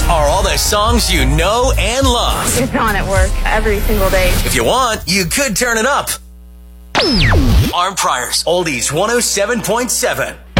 are all the songs you know and love. It's on at work every single day. If you want, you could turn it up. Arm Priors, Oldies 107.7.